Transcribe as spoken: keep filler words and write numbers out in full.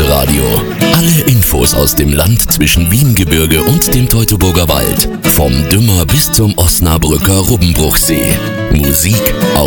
Elbe-Radio. Alle Infos aus dem Land zwischen Wiengebirge und dem Teutoburger Wald. Vom Dümmer bis zum Osnabrücker Rubbenbruchsee. Musik